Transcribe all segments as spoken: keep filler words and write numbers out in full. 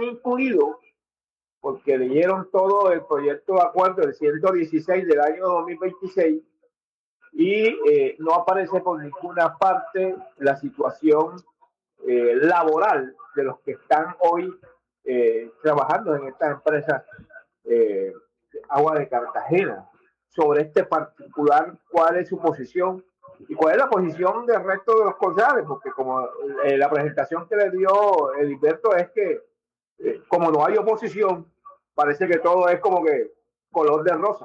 han incluido, porque leyeron todo el proyecto de acuerdo del ciento dieciséis del año dos mil veintiséis y eh, no aparece por ninguna parte la situación eh, laboral de los que están hoy eh, trabajando en estas empresas eh, Agua de Cartagena. Sobre este particular, cuál es su posición y cuál es la posición del resto de los concejales, porque como eh, la presentación que le dio Edilberto es que eh, como no hay oposición, parece que todo es como que color de rosa.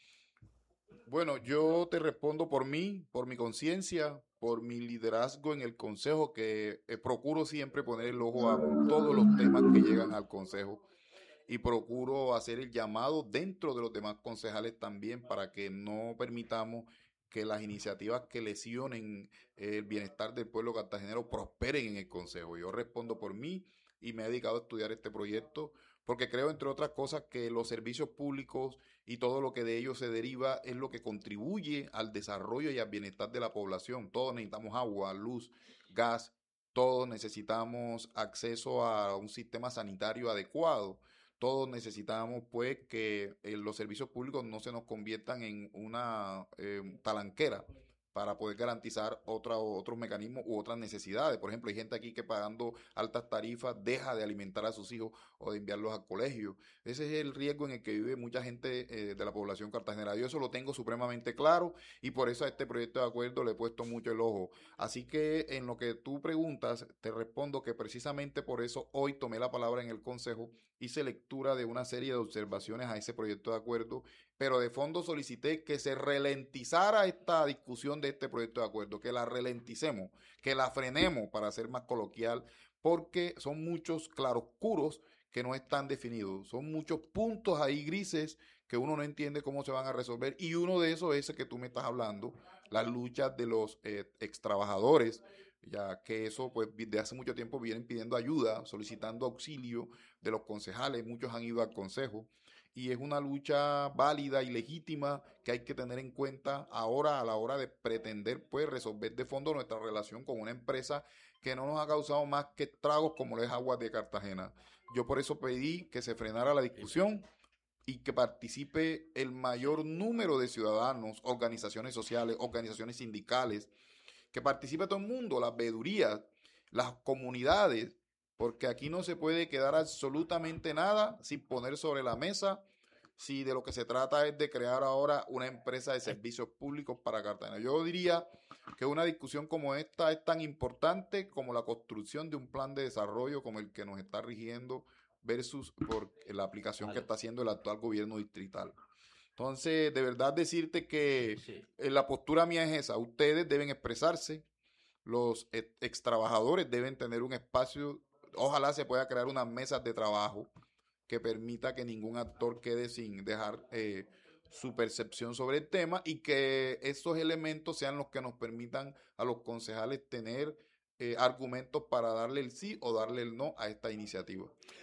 Bueno, yo te respondo por mí, por mi conciencia, por mi liderazgo en el consejo, que eh, procuro siempre poner el ojo a todos los temas que llegan al consejo y procuro hacer el llamado dentro de los demás concejales también para que no permitamos que las iniciativas que lesionen el bienestar del pueblo cartagenero prosperen en el consejo. Yo respondo por mí y me he dedicado a estudiar este proyecto porque creo, entre otras cosas, que los servicios públicos y todo lo que de ellos se deriva es lo que contribuye al desarrollo y al bienestar de la población. Todos necesitamos agua, luz, gas, todos necesitamos acceso a un sistema sanitario adecuado. Todos necesitamos, pues, que eh, los servicios públicos no se nos conviertan en una eh, talanquera para poder garantizar otra, otros mecanismos u otras necesidades. Por ejemplo, hay gente aquí que pagando altas tarifas deja de alimentar a sus hijos o de enviarlos al colegio. Ese es el riesgo en el que vive mucha gente eh, de la población cartagenera. Yo eso lo tengo supremamente claro y por eso a este proyecto de acuerdo le he puesto mucho el ojo. Así que en lo que tú preguntas, te respondo que precisamente por eso hoy tomé la palabra en el Consejo, hice lectura de una serie de observaciones a ese proyecto de acuerdo, pero de fondo solicité que se ralentizara esta discusión de este proyecto de acuerdo, que la ralenticemos, que la frenemos para ser más coloquial, porque son muchos claroscuros que no están definidos, son muchos puntos ahí grises que uno no entiende cómo se van a resolver y uno de esos es ese que tú me estás hablando, las luchas de los eh, extrabajadores, ya que eso pues de hace mucho tiempo vienen pidiendo ayuda, solicitando auxilio de los concejales, muchos han ido al consejo y es una lucha válida y legítima que hay que tener en cuenta ahora a la hora de pretender pues resolver de fondo nuestra relación con una empresa que no nos ha causado más que estragos como lo es Aguas de Cartagena. Yo por eso pedí que se frenara la discusión y que participe el mayor número de ciudadanos, organizaciones sociales, organizaciones sindicales, que participe todo el mundo, las veedurías, las comunidades, porque aquí no se puede quedar absolutamente nada sin poner sobre la mesa si de lo que se trata es de crear ahora una empresa de servicios públicos para Cartagena. Yo diría que una discusión como esta es tan importante como la construcción de un plan de desarrollo como el que nos está rigiendo versus por la aplicación que está haciendo el actual gobierno distrital. Entonces, de verdad decirte que Sí. eh, la postura mía es esa. Ustedes deben expresarse, los ex, ex trabajadores deben tener un espacio, ojalá se pueda crear unas mesas de trabajo que permita que ningún actor quede sin dejar eh, su percepción sobre el tema y que esos elementos sean los que nos permitan a los concejales tener eh, argumentos para darle el sí o darle el no a esta iniciativa.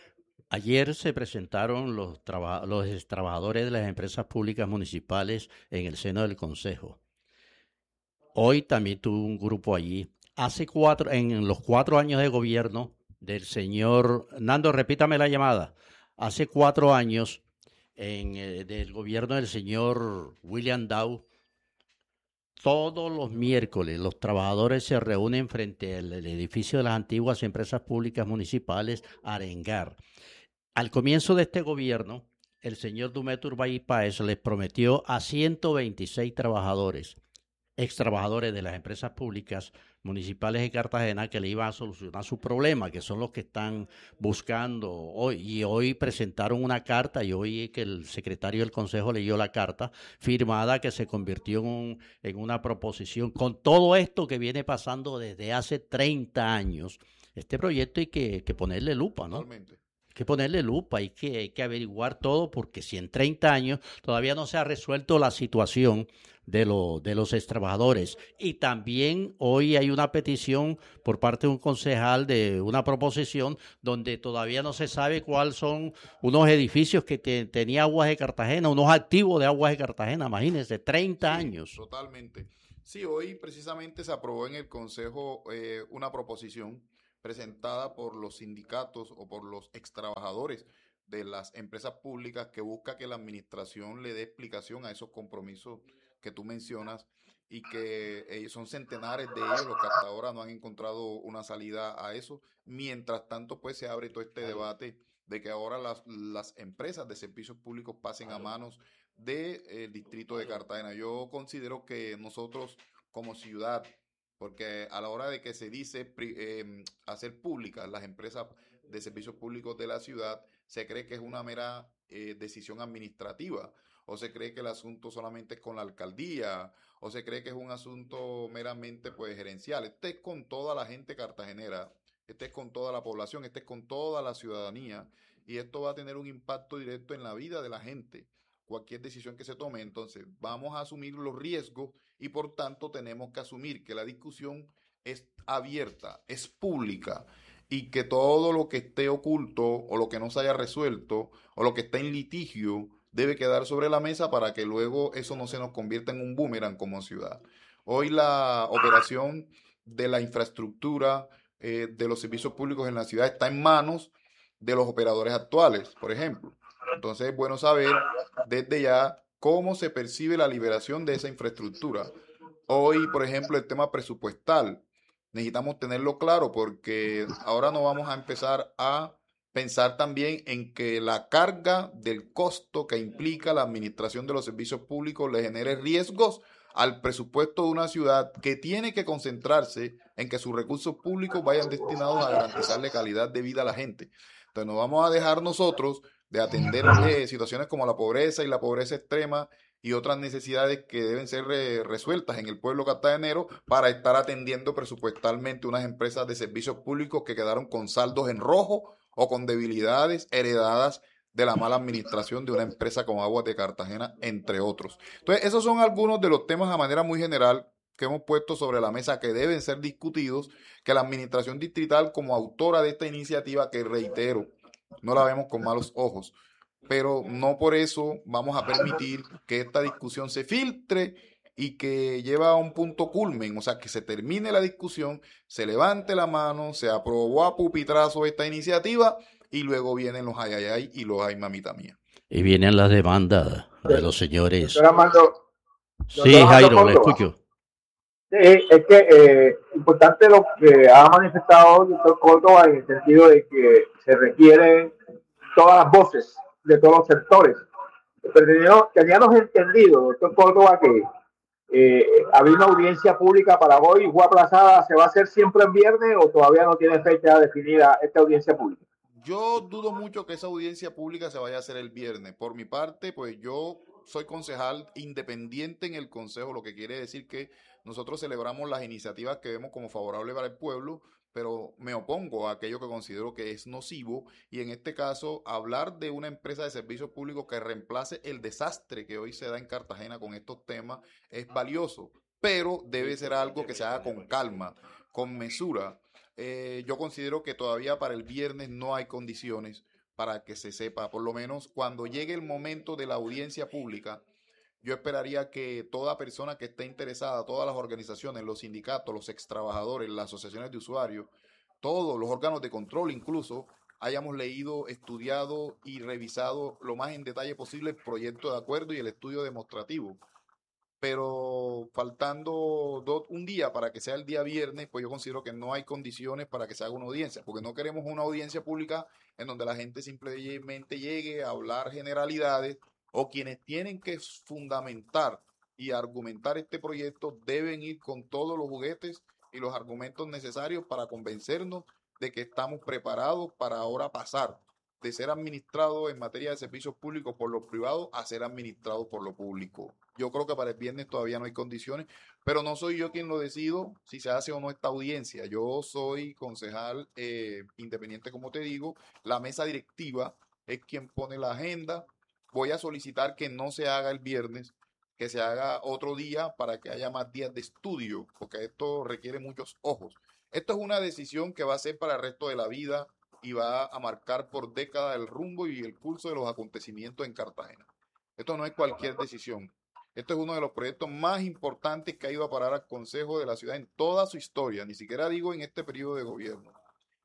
Ayer se presentaron los, traba- los trabajadores de las empresas públicas municipales en el seno del Consejo. Hoy también tuve un grupo allí. Hace cuatro, en los cuatro años de gobierno del señor Nando, repítame la llamada. Hace cuatro años en, eh, del gobierno del señor William Dow, todos los miércoles los trabajadores se reúnen frente al el edificio de las antiguas empresas públicas municipales Arengar. Al comienzo de este gobierno, el señor Dumet Urbay Páez les prometió a ciento veintiséis trabajadores, ex trabajadores de las empresas públicas municipales de Cartagena, que le iban a solucionar su problema, que son los que están buscando hoy. Y hoy presentaron una carta, y hoy que el secretario del Consejo leyó la carta firmada que se convirtió en, un, en una proposición. Con todo esto que viene pasando desde hace treinta años, este proyecto hay que, que ponerle lupa, ¿no? Totalmente. Hay que ponerle lupa, hay que, hay que averiguar todo, porque si en treinta años todavía no se ha resuelto la situación de, lo, de los extrabajadores. Y también hoy hay una petición por parte de un concejal de una proposición donde todavía no se sabe cuáles son unos edificios que te, tenía Aguas de Cartagena, unos activos de Aguas de Cartagena, imagínense, treinta Sí, años. totalmente. Sí, hoy precisamente se aprobó en el Consejo eh, una proposición presentada por los sindicatos o por los extrabajadores de las empresas públicas, que busca que la administración le dé explicación a esos compromisos que tú mencionas, y que ellos son centenares de ellos los que hasta ahora no han encontrado una salida a eso. Mientras tanto, pues se abre todo este debate de que ahora las, las empresas de servicios públicos pasen a manos del de, distrito de Cartagena. Yo considero que nosotros como ciudad, porque a la hora de que se dice eh, hacer públicas las empresas de servicios públicos de la ciudad, se cree que es una mera eh, decisión administrativa, o se cree que el asunto solamente es con la alcaldía, o se cree que es un asunto meramente pues gerencial. Este es con toda la gente cartagenera, este es con toda la población, este es con toda la ciudadanía, y esto va a tener un impacto directo en la vida de la gente, cualquier decisión que se tome. Entonces vamos a asumir los riesgos y por tanto tenemos que asumir que la discusión es abierta, es pública, y que todo lo que esté oculto o lo que no se haya resuelto o lo que está en litigio debe quedar sobre la mesa para que luego eso no se nos convierta en un boomerang como ciudad. Hoy la operación de la infraestructura eh, de los servicios públicos en la ciudad está en manos de los operadores actuales, por ejemplo. Entonces es bueno saber desde ya cómo se percibe la liberación de esa infraestructura. Hoy, por ejemplo, el tema presupuestal, necesitamos tenerlo claro, porque ahora no vamos a empezar a pensar también en que la carga del costo que implica la administración de los servicios públicos le genere riesgos al presupuesto de una ciudad que tiene que concentrarse en que sus recursos públicos vayan destinados a garantizarle calidad de vida a la gente. Entonces no vamos a dejar nosotros de atender eh, situaciones como la pobreza y la pobreza extrema y otras necesidades que deben ser re resueltas en el pueblo cartagenero para estar atendiendo presupuestalmente unas empresas de servicios públicos que quedaron con saldos en rojo o con debilidades heredadas de la mala administración de una empresa como Aguas de Cartagena, entre otros. Entonces, esos son algunos de los temas a manera muy general que hemos puesto sobre la mesa que deben ser discutidos, que la administración distrital, como autora de esta iniciativa, que reitero, no la vemos con malos ojos, pero no por eso vamos a permitir que esta discusión se filtre y que lleva a un punto culmen, o sea, que se termine la discusión, se levante la mano, se aprobó a pupitrazo esta iniciativa y luego vienen los ayayay y los ay mamita mía. Y vienen las demandas de los señores. Doctor Armando, sí, Jairo, le escucho. Sí, es que eh, importante lo que ha manifestado el doctor Córdoba en el sentido de que se requieren todas las voces de todos los sectores. Pero teníamos, teníamos entendido, doctor Córdoba, que eh, había una audiencia pública para hoy, fue aplazada. ¿Se va a hacer siempre en viernes o todavía no tiene fecha definida esta audiencia pública? Yo dudo mucho que esa audiencia pública se vaya a hacer el viernes. Por mi parte, pues yo soy concejal independiente en el consejo, lo que quiere decir que nosotros celebramos las iniciativas que vemos como favorables para el pueblo, pero me opongo a aquello que considero que es nocivo, y en este caso hablar de una empresa de servicios públicos que reemplace el desastre que hoy se da en Cartagena con estos temas es valioso, pero debe ser algo que se haga con calma, con mesura. Eh, yo considero que todavía para el viernes no hay condiciones para que se sepa, por lo menos cuando llegue el momento de la audiencia pública. Yo esperaría que toda persona que esté interesada, todas las organizaciones, los sindicatos, los extrabajadores, las asociaciones de usuarios, todos los órganos de control incluso, hayamos leído, estudiado y revisado lo más en detalle posible el proyecto de acuerdo y el estudio demostrativo. Pero faltando dos, un día para que sea el día viernes, pues yo considero que no hay condiciones para que se haga una audiencia, porque no queremos una audiencia pública en donde la gente simplemente llegue a hablar generalidades, o quienes tienen que fundamentar y argumentar este proyecto deben ir con todos los juguetes y los argumentos necesarios para convencernos de que estamos preparados para ahora pasar de ser administrados en materia de servicios públicos por los privados a ser administrados por lo público. Yo creo que para el viernes todavía no hay condiciones, pero no soy yo quien lo decido si se hace o no esta audiencia. Yo soy concejal eh, independiente, como te digo. La mesa directiva es quien pone la agenda. Voy a solicitar que no se haga el viernes, que se haga otro día para que haya más días de estudio, porque esto requiere muchos ojos. Esto es una decisión que va a ser para el resto de la vida y va a marcar por décadas el rumbo y el curso de los acontecimientos en Cartagena. Esto no es cualquier decisión. Esto es uno de los proyectos más importantes que ha ido a parar al Consejo de la ciudad en toda su historia, ni siquiera digo en este periodo de gobierno.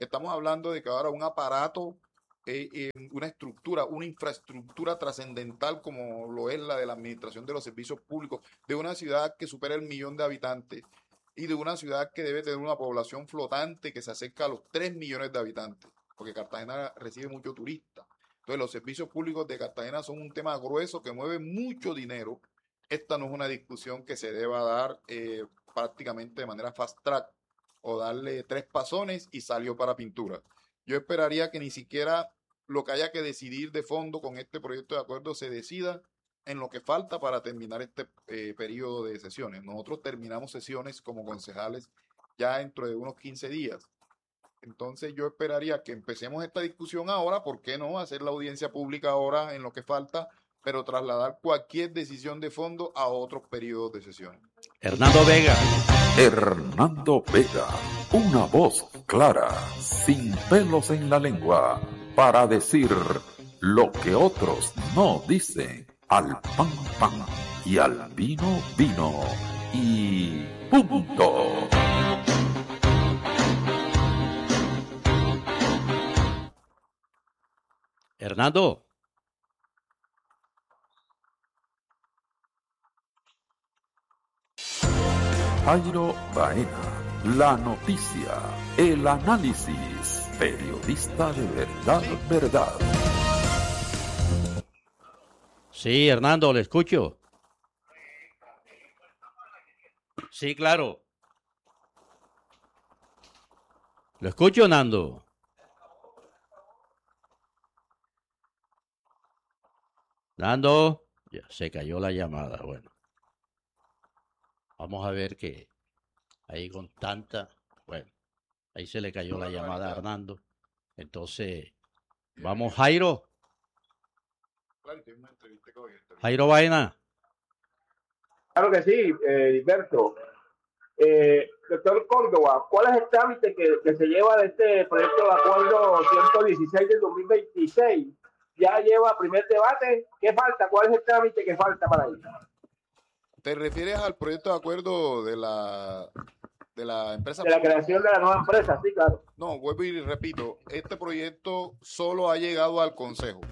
Estamos hablando de que ahora un aparato, eh, eh, una estructura, una infraestructura trascendental como lo es la de la administración de los servicios públicos, de una ciudad que supera el millón de habitantes y de una ciudad que debe tener una población flotante que se acerca a los tres millones de habitantes, porque Cartagena recibe mucho turista. Entonces los servicios públicos de Cartagena son un tema grueso que mueve mucho dinero. Esta no es una discusión que se deba dar eh, prácticamente de manera fast track o darle tres pasones y salió para pintura. Yo esperaría que ni siquiera lo que haya que decidir de fondo con este proyecto de acuerdo se decida en lo que falta para terminar este eh, periodo de sesiones. Nosotros terminamos sesiones como concejales ya dentro de unos quince días. Entonces yo esperaría que empecemos esta discusión ahora, ¿por qué no? Hacer la audiencia pública ahora en lo que falta, pero trasladar cualquier decisión de fondo a otros periodos de sesiones. Hernando Vega. Hernando Vega, una voz clara, sin pelos en la lengua, para decir lo que otros no dicen. Al pan, pan, y al vino, vino, y punto. Hernando. Jairo Baena, la noticia, el análisis, periodista de verdad, verdad. Sí, Hernando, le escucho. Sí, claro. Lo escucho, Nando. Nando, ya se cayó la llamada. Bueno, vamos a ver que ahí con tanta, bueno, ahí se le cayó la llamada a Hernando. Entonces, vamos, Jairo. Jairo Baena. Claro que sí, eh, Gilberto. Eh, doctor Córdoba, ¿cuál es el trámite que, que se lleva de este proyecto de acuerdo ciento dieciséis del dos mil veintiséis? ¿Ya lleva primer debate? ¿Qué falta? ¿Cuál es el trámite que falta para ello? ¿Te refieres al proyecto de acuerdo de la, de la empresa? De la creación de la nueva empresa, sí, claro. No, vuelvo y repito, este proyecto solo ha llegado al Consejo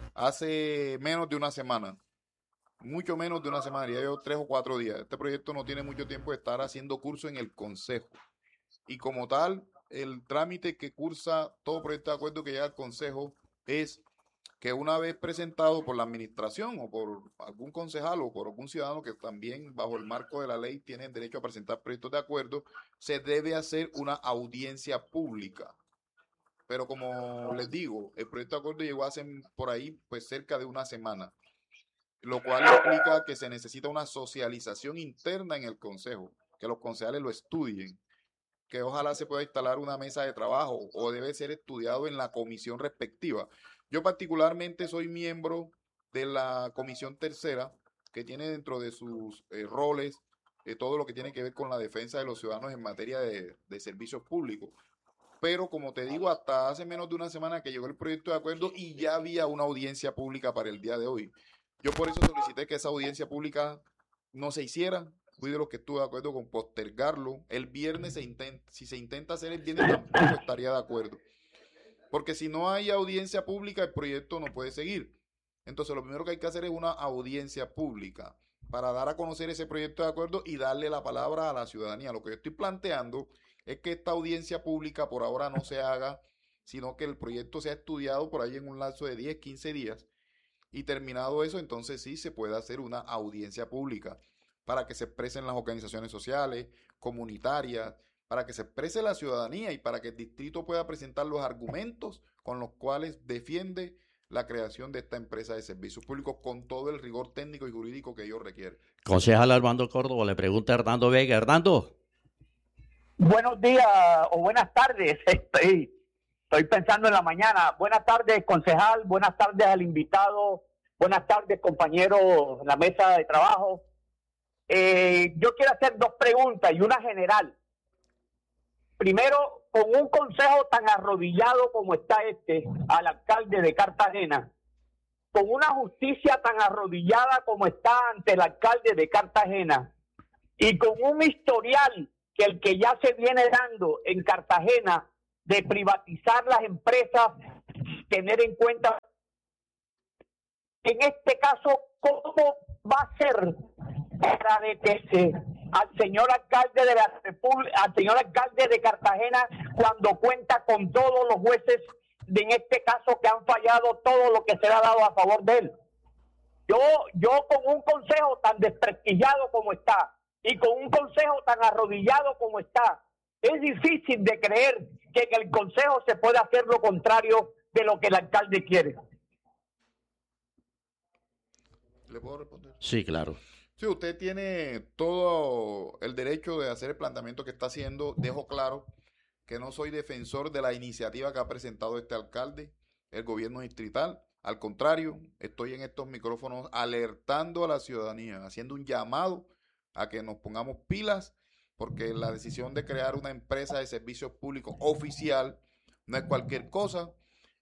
hace menos de una semana. Mucho menos de una semana, ya llevo tres o cuatro días. Este proyecto no tiene mucho tiempo de estar haciendo curso en el Consejo. Y como tal, el trámite que cursa todo proyecto de acuerdo que llega al Consejo es que una vez presentado por la administración o por algún concejal o por algún ciudadano que también bajo el marco de la ley tienen derecho a presentar proyectos de acuerdo, se debe hacer una audiencia pública. Pero como les digo, el proyecto de acuerdo llegó hace por ahí pues cerca de una semana, lo cual implica que se necesita una socialización interna en el consejo, que los concejales lo estudien, que ojalá se pueda instalar una mesa de trabajo o debe ser estudiado en la comisión respectiva. Yo particularmente soy miembro de la comisión tercera, que tiene dentro de sus eh, roles eh, todo lo que tiene que ver con la defensa de los ciudadanos en materia de, de servicios públicos. Pero como te digo, hasta hace menos de una semana que llegó el proyecto de acuerdo y ya había una audiencia pública para el día de hoy. Yo por eso solicité que esa audiencia pública no se hiciera. Fui de los que estuve de acuerdo con postergarlo. El viernes, se intenta, si se intenta hacer el viernes, tampoco estaría de acuerdo. Porque si no hay audiencia pública, el proyecto no puede seguir. Entonces, lo primero que hay que hacer es una audiencia pública para dar a conocer ese proyecto de acuerdo y darle la palabra a la ciudadanía. Lo que yo estoy planteando es que esta audiencia pública por ahora no se haga, sino que el proyecto sea estudiado por ahí en un lapso de diez, quince días. Y terminado eso, entonces sí se puede hacer una audiencia pública para que se expresen las organizaciones sociales, comunitarias, para que se exprese la ciudadanía y para que el distrito pueda presentar los argumentos con los cuales defiende la creación de esta empresa de servicios públicos con todo el rigor técnico y jurídico que ello requiere. Concejal Armando Córdoba le pregunta a Hernando Vega. Hernando. Buenos días o buenas tardes. Estoy, estoy pensando en la mañana. Buenas tardes, concejal. Buenas tardes al invitado. Buenas tardes, compañeros en la mesa de trabajo. Eh, yo quiero hacer dos preguntas y una general. Primero, con un consejo tan arrodillado como está este, al alcalde de Cartagena, con una justicia tan arrodillada como está ante el alcalde de Cartagena, y con un historial que el que ya se viene dando en Cartagena de privatizar las empresas, tener en cuenta, en este caso, cómo va a ser para detenerse al señor alcalde de la República, al señor alcalde de Cartagena, cuando cuenta con todos los jueces de, en este caso, que han fallado todo lo que se le ha dado a favor de él. Yo, yo con un consejo tan desprestigiado como está y con un consejo tan arrodillado como está, es difícil de creer que en el consejo se puede hacer lo contrario de lo que el alcalde quiere. ¿Le puedo responder? Sí, claro. Sí, usted tiene todo el derecho de hacer el planteamiento que está haciendo. Dejo claro que no soy defensor de la iniciativa que ha presentado este alcalde, el gobierno distrital. Al contrario, estoy en estos micrófonos alertando a la ciudadanía, haciendo un llamado a que nos pongamos pilas, porque la decisión de crear una empresa de servicios públicos oficial no es cualquier cosa.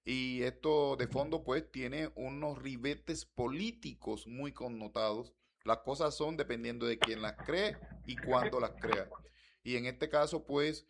Y esto de fondo pues tiene unos ribetes políticos muy connotados. Las cosas son dependiendo de quién las cree y cuándo las crea. Y en este caso pues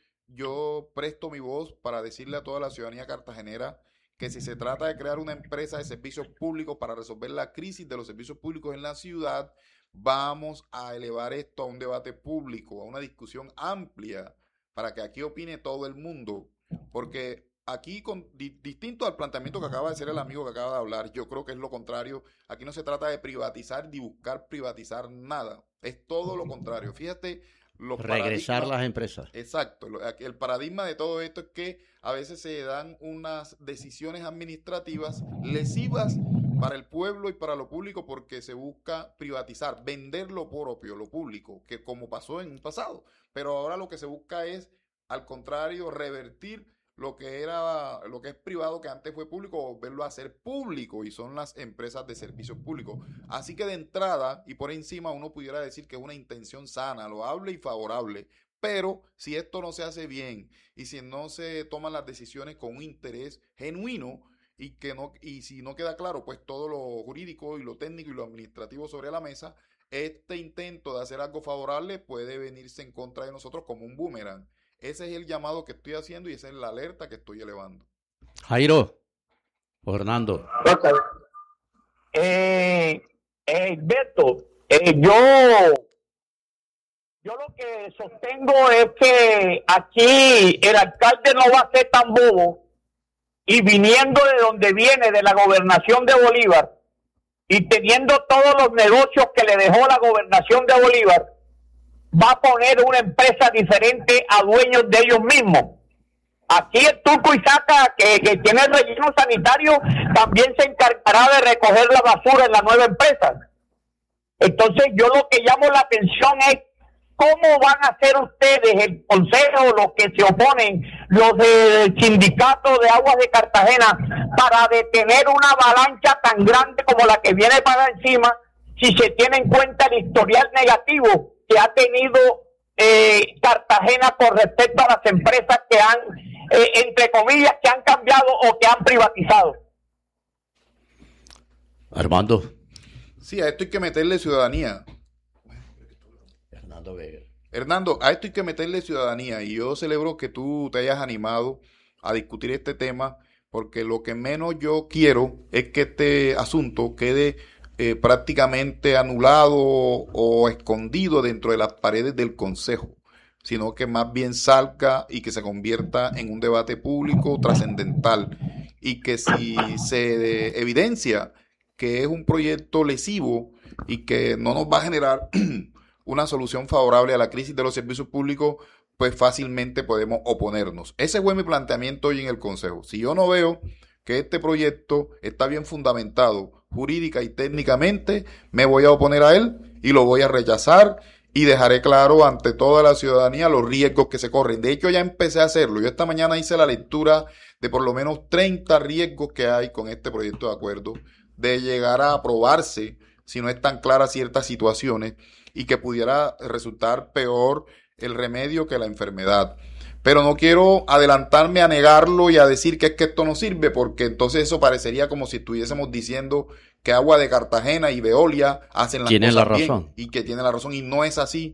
yo presto mi voz para decirle a toda la ciudadanía cartagenera que si se trata de crear una empresa de servicios públicos para resolver la crisis de los servicios públicos en la ciudad, vamos a elevar esto a un debate público, a una discusión amplia, para que aquí opine todo el mundo, porque aquí, con, di, distinto al planteamiento que acaba de hacer el amigo que acaba de hablar, yo creo que es lo contrario. Aquí no se trata de privatizar ni buscar privatizar nada. Es todo lo contrario. Fíjate, los regresar las empresas. Exacto. Lo, el paradigma de todo esto es que a veces se dan unas decisiones administrativas lesivas para el pueblo y para lo público porque se busca privatizar, vender lo propio, lo público, que como pasó en un pasado. Pero ahora lo que se busca es, al contrario, revertir lo que era, lo que es privado, que antes fue público, verlo a ser público, y son las empresas de servicios públicos. Así que de entrada y por encima uno pudiera decir que es una intención sana, loable y favorable, pero si esto no se hace bien y si no se toman las decisiones con un interés genuino y que no, y si no queda claro pues todo lo jurídico y lo técnico y lo administrativo sobre la mesa, este intento de hacer algo favorable puede venirse en contra de nosotros como un boomerang. Ese es el llamado que estoy haciendo y esa es la alerta que estoy elevando. Jairo, Fernando. Eh, eh, Beto, eh, yo, yo lo que sostengo es que aquí el alcalde no va a ser tan bobo, y viniendo de donde viene, de la gobernación de Bolívar, y teniendo todos los negocios que le dejó la gobernación de Bolívar, va a poner una empresa diferente a dueños de ellos mismos. Aquí el Turco Isaca, que, que tiene el relleno sanitario, también se encargará de recoger la basura en la nueva empresa. Entonces yo lo que llamo la atención es cómo van a hacer ustedes, el consejo, los que se oponen, los del sindicato de aguas de Cartagena, para detener una avalancha tan grande como la que viene para encima, si se tiene en cuenta el historial negativo que ha tenido eh, Cartagena con respecto a las empresas que han, eh, entre comillas, que han cambiado o que han privatizado. Armando. Sí, a esto hay que meterle ciudadanía. Hernando Vega. Hernando, a esto hay que meterle ciudadanía, y yo celebro que tú te hayas animado a discutir este tema, porque lo que menos yo quiero es que este asunto quede Eh, prácticamente anulado o escondido dentro de las paredes del Consejo, sino que más bien salga y que se convierta en un debate público trascendental, y que si se evidencia que es un proyecto lesivo y que no nos va a generar una solución favorable a la crisis de los servicios públicos, pues fácilmente podemos oponernos. Ese fue mi planteamiento hoy en el Consejo. Si yo no veo que este proyecto está bien fundamentado jurídica y técnicamente, me voy a oponer a él y lo voy a rechazar, y dejaré claro ante toda la ciudadanía los riesgos que se corren. De hecho, ya empecé a hacerlo. Yo esta mañana hice la lectura de por lo menos treinta riesgos que hay con este proyecto de acuerdo, de llegar a aprobarse si no están claras ciertas situaciones, y que pudiera resultar peor el remedio que la enfermedad. Pero no quiero adelantarme a negarlo y a decir que es que esto no sirve, porque entonces eso parecería como si estuviésemos diciendo que Agua de Cartagena y Veolia hacen las cosas la razón. bien y que tienen la razón, y no es así.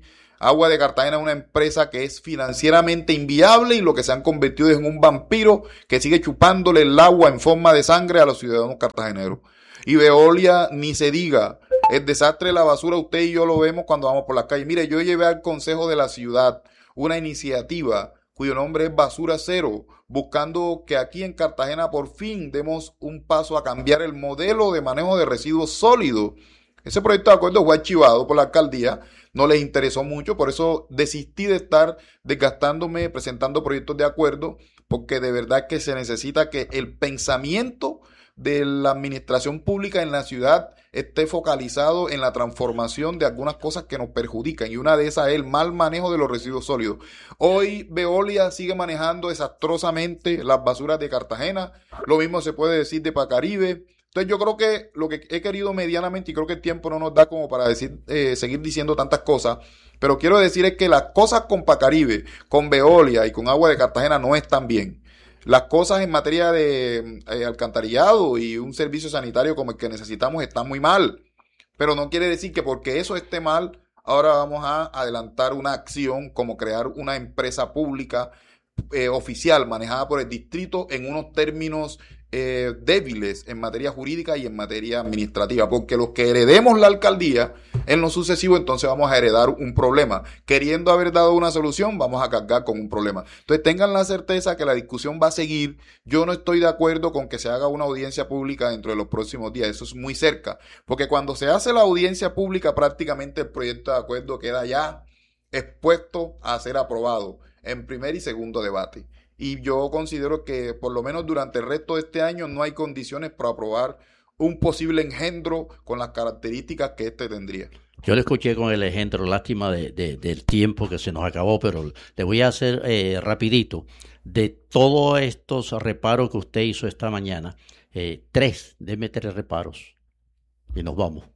Agua de Cartagena es una empresa que es financieramente inviable y lo que se han convertido es en un vampiro que sigue chupándole el agua en forma de sangre a los ciudadanos cartageneros. Y Veolia, ni se diga, el desastre de la basura, usted y yo lo vemos cuando vamos por las calles. Mire, yo llevé al Consejo de la Ciudad una iniciativa cuyo nombre es Basura Cero, buscando que aquí en Cartagena por fin demos un paso a cambiar el modelo de manejo de residuos sólidos. Ese proyecto de acuerdo fue archivado por la alcaldía, no les interesó mucho, por eso desistí de estar desgastándome presentando proyectos de acuerdo, porque de verdad que se necesita que el pensamiento de la administración pública en la ciudad esté focalizado en la transformación de algunas cosas que nos perjudican, y una de esas es el mal manejo de los residuos sólidos. Hoy Veolia sigue manejando desastrosamente las basuras de Cartagena, lo mismo se puede decir de Pacaribe. Entonces yo creo que lo que he querido medianamente, y creo que el tiempo no nos da como para decir, eh, seguir diciendo tantas cosas, pero quiero decir es que las cosas con Pacaribe, con Veolia y con Agua de Cartagena no están bien. Las cosas en materia de eh, alcantarillado y un servicio sanitario como el que necesitamos están muy mal. Pero no quiere decir que porque eso esté mal, ahora vamos a adelantar una acción como crear una empresa pública eh, oficial manejada por el distrito en unos términos eh, débiles en materia jurídica y en materia administrativa. Porque los que heredemos la alcaldía en lo sucesivo, entonces vamos a heredar un problema. Queriendo haber dado una solución, vamos a cargar con un problema. Entonces tengan la certeza que la discusión va a seguir. Yo no estoy de acuerdo con que se haga una audiencia pública dentro de los próximos días. Eso es muy cerca. Porque cuando se hace la audiencia pública, prácticamente el proyecto de acuerdo queda ya expuesto a ser aprobado en primer y segundo debate. Y yo considero que por lo menos durante el resto de este año no hay condiciones para aprobar un posible engendro con las características que este tendría. Yo le escuché con el engendro, lástima de, de, del tiempo que se nos acabó, pero le voy a hacer eh, rapidito. De todos estos reparos que usted hizo esta mañana, eh, tres, déme tres reparos y nos vamos.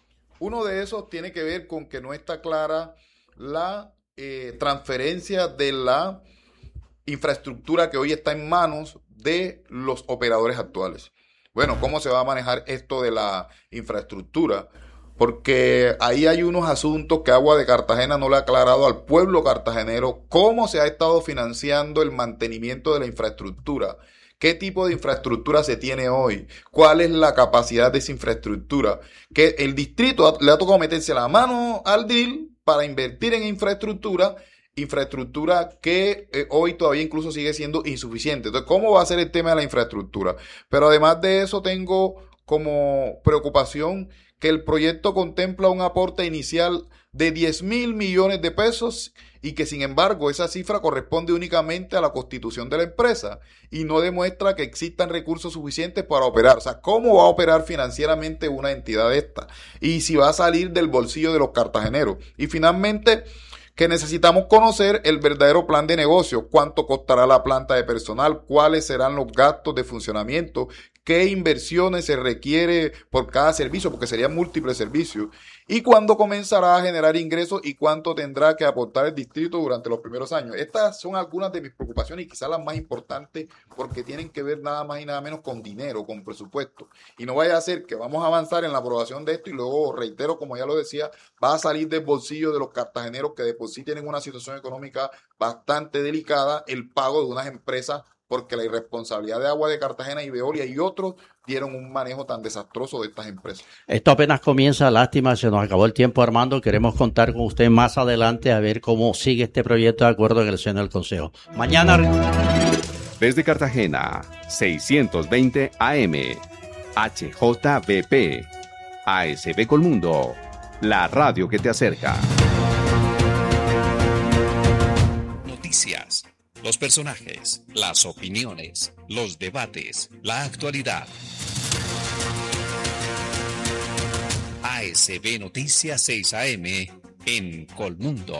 Uno de esos tiene que ver con que no está clara la eh, transferencia de la infraestructura que hoy está en manos de los operadores actuales. Bueno, ¿cómo se va a manejar esto de la infraestructura? Porque ahí hay unos asuntos que Agua de Cartagena no le ha aclarado al pueblo cartagenero, cómo se ha estado financiando el mantenimiento de la infraestructura. ¿Qué tipo de infraestructura se tiene hoy? ¿Cuál es la capacidad de esa infraestructura? Que el distrito le ha tocado meterse la mano al D I L para invertir en infraestructura, infraestructura que eh, hoy todavía incluso sigue siendo insuficiente. Entonces, ¿cómo va a ser el tema de la infraestructura? Pero además de eso, tengo como preocupación que el proyecto contempla un aporte inicial de diez mil millones de pesos y que sin embargo esa cifra corresponde únicamente a la constitución de la empresa y no demuestra que existan recursos suficientes para operar. O sea, ¿cómo va a operar financieramente una entidad esta? Y si va a salir del bolsillo de los cartageneros. Y finalmente, que necesitamos conocer el verdadero plan de negocio, cuánto costará la planta de personal, cuáles serán los gastos de funcionamiento, qué inversiones se requiere por cada servicio, porque serían múltiples servicios, y cuándo comenzará a generar ingresos y cuánto tendrá que aportar el distrito durante los primeros años. Estas son algunas de mis preocupaciones y quizás las más importantes porque tienen que ver nada más y nada menos con dinero, con presupuesto. Y no vaya a ser que vamos a avanzar en la aprobación de esto y luego, reitero, como ya lo decía, va a salir del bolsillo de los cartageneros que de por sí tienen una situación económica bastante delicada el pago de unas empresas porque la irresponsabilidad de Agua de Cartagena y Veolia y otros dieron un manejo tan desastroso de estas empresas. Esto apenas comienza, lástima, se nos acabó el tiempo, Armando. Queremos contar con usted más adelante a ver cómo sigue este proyecto de acuerdo en el seno del Consejo. Mañana. Desde Cartagena, seiscientos veinte A M, H J V P, A S B Colmundo, la radio que te acerca. Noticias. Los personajes, las opiniones, los debates, la actualidad. A S B Noticias seis A M en Colmundo.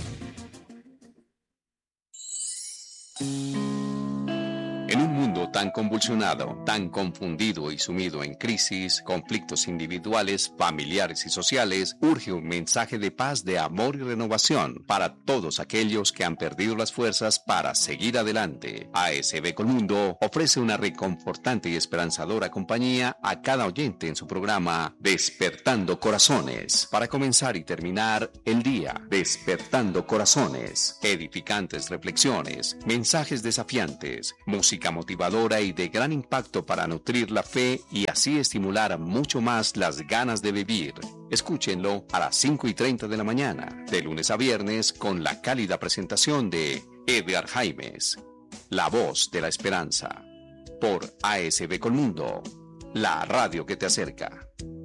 En un mundo tan convulsionado, tan confundido y sumido en crisis, conflictos individuales, familiares y sociales, urge un mensaje de paz, de amor y renovación para todos aquellos que han perdido las fuerzas para seguir adelante. A S B Colmundo ofrece una reconfortante y esperanzadora compañía a cada oyente en su programa Despertando Corazones, para comenzar y terminar el día. Despertando Corazones, edificantes reflexiones, mensajes desafiantes, música motivadora y de gran impacto para nutrir la fe y así estimular mucho más las ganas de vivir. Escúchenlo a las cinco y treinta de la mañana, de lunes a viernes, con la cálida presentación de Edgar Jaimes, la voz de la esperanza, por A S B Colmundo, la radio que te acerca.